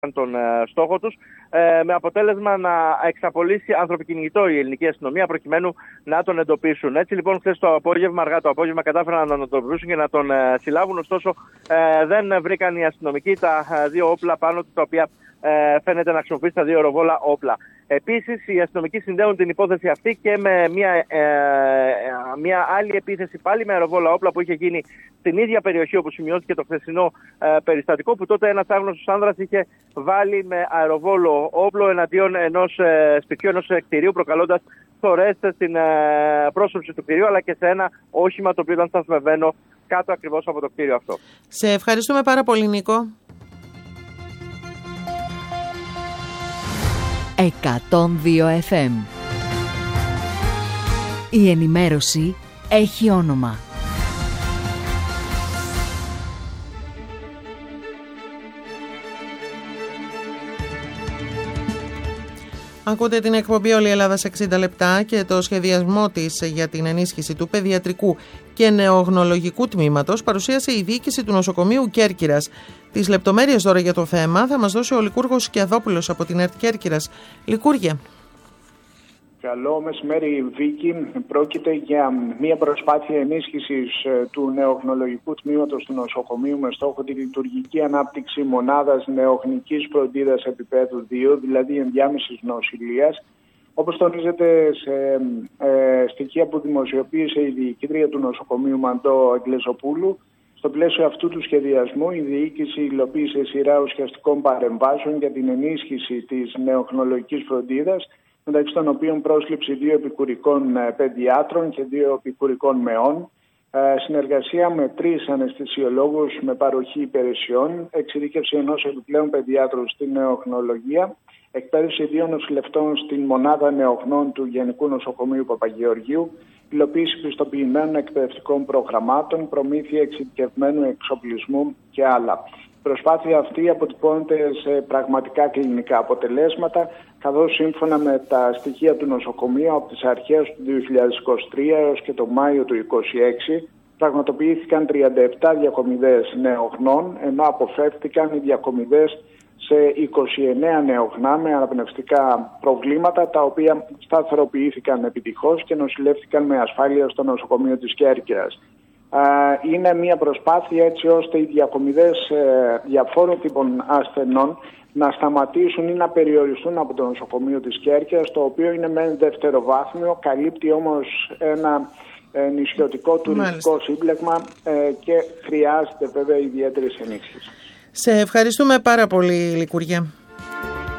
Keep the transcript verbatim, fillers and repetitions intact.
τον ε, στόχο τους, ε, με αποτέλεσμα να εξαπολύσει ανθρωποκυνηγητό η ελληνική αστυνομία προκειμένου να τον εντοπίσουν. Έτσι λοιπόν, χθες το απόγευμα, αργά το απόγευμα, κατάφεραν να τον εντοπίσουν και να τον ε, συλλάβουν. Ωστόσο, ε, δεν βρήκαν οι αστυνομικοί τα ε, δύο όπλα πάνω του, τα οποία ε, φαίνεται να χρησιμοποιήσει τα δύο αεροβόλα όπλα. Επίσης, οι αστυνομικοί συνδέουν την υπόθεση αυτή και με μια, ε, μια άλλη επίθεση πάλι με αεροβόλα όπλα που είχε γίνει στην ίδια περιοχή όπου σημειώθηκε το χθεσινό ε, περιστατικό, που τότε ένας άγνωστος άνδρας είχε βάλει με αεροβόλο όπλο εναντίον ενός ε, σπιτιού, ενός κτηρίου, προκαλώντας θωρές στην ε, πρόσωψη του κτηρίου, αλλά και σε ένα όχημα το οποίο ήταν σταθμευμένο κάτω ακριβώς από το κτίριο αυτό. Σε ευχαριστούμε πάρα πολύ, Νίκο. εκατόν δύο εφ εμ. Η ενημέρωση έχει όνομα. Ακούτε την εκπομπή «Όλη η Ελλάδα σε εξήντα λεπτά» και το σχεδιασμό της για την ενίσχυση του παιδιατρικού και νεογνολογικού τμήματος παρουσίασε η διοίκηση του νοσοκομείου Κέρκυρας. Τις λεπτομέρειες τώρα για το θέμα θα μας δώσει ο Λικούργος Σκιαδόπουλος από την ΕΡΤ Κέρκυρας. Λικούργε. Καλό μεσημέρι, Βίκη. Πρόκειται για μια προσπάθεια ενίσχυσης του νεογνολογικού τμήματος του νοσοκομείου με στόχο τη λειτουργική ανάπτυξη μονάδας νεογνικής φροντίδας επίπεδου δύο, δηλαδή ενδιάμεσης νοσηλείας. Όπως τονίζεται σε ε, στοιχεία που δημοσιοποίησε η διοικήτρια του νοσοκομείου Μαντώ Αγγλεζοπούλου, στο πλαίσιο αυτού του σχεδιασμού, η διοίκηση υλοποίησε σειρά ουσιαστικών παρεμβάσεων για την ενίσχυση της νεογνολογικής φροντίδας, μεταξύ των οποίων πρόσληψη δύο επικουρικών παιδιάτρων και δύο επικουρικών μεών, συνεργασία με τρεις αναισθησιολόγους με παροχή υπηρεσιών, εξειδίκευση ενός επιπλέον παιδιάτρου στην νεογνολογία, εκπαίδευση δύο νοσηλευτών στην μονάδα νεογνών του Γενικού Νοσοκομείου Παπαγεωργίου, υλοποίηση πιστοποιημένων εκπαιδευτικών προγραμμάτων, προμήθεια εξειδικευμένου εξοπλισμού και άλλα. Η προσπάθεια αυτή αποτυπώνεται σε πραγματικά κλινικά αποτελέσματα, καθώς σύμφωνα με τα στοιχεία του νοσοκομείου από τις αρχές του δύο χιλιάδες είκοσι τρία έως και το Μάιο του δύο χιλιάδες είκοσι έξι πραγματοποιήθηκαν τριάντα επτά διακομιδές νεογνών, ενώ αποφεύθηκαν οι διακομιδές σε είκοσι εννέα νεογνά με αναπνευστικά προβλήματα, τα οποία σταθεροποιήθηκαν επιτυχώς και νοσηλεύτηκαν με ασφάλεια στο νοσοκομείο της Κέρκυρας. Είναι μια προσπάθεια έτσι ώστε οι διακομιδές διαφόρων τύπων ασθενών να σταματήσουν ή να περιοριστούν από το νοσοκομείο της Κέρκυρας, το οποίο είναι μεν δευτεροβάθμιο, καλύπτει όμως ένα νησιωτικό τουριστικό σύμπλεγμα και χρειάζεται βέβαια ιδιαίτερη ενίσχυση. Σε ευχαριστούμε πάρα πολύ, Λικούργια.